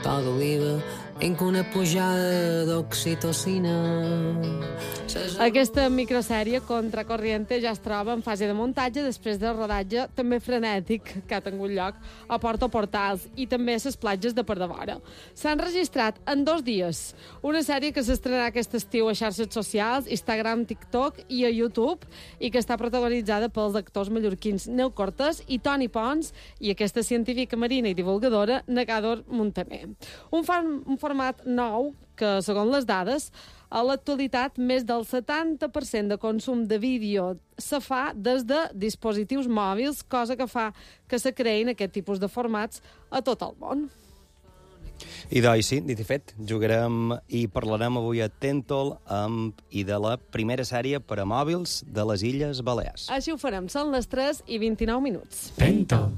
to d'oliva, vinc una pujada d'oxitocina. Aquesta microsèrie Contracorriente ja es troba en fase de muntatge després del rodatge també frenètic que ha tingut lloc a Porto Portals i també a les platges de Pardavora. S'han registrat en 2 dies una sèrie que s'estrenarà aquest estiu a xarxes socials, Instagram, TikTok i a YouTube i que està protagonitzada pels actors mallorquins Neu Cortés i Toni Pons i aquesta científica marina i divulgadora Negador Montaner. Un format nou que, segons les dades, a l'actualitat més del 70% de consum de vídeo se fa des de dispositius mòbils, cosa que fa que se creïn aquest tipus de formats a tot el món. I doncs sí, dit i fet, jugarem i parlarem avui a Tentol i de la primera sèrie per a mòbils de les Illes Balears. Així ho farem, són les 3:29. Tentol.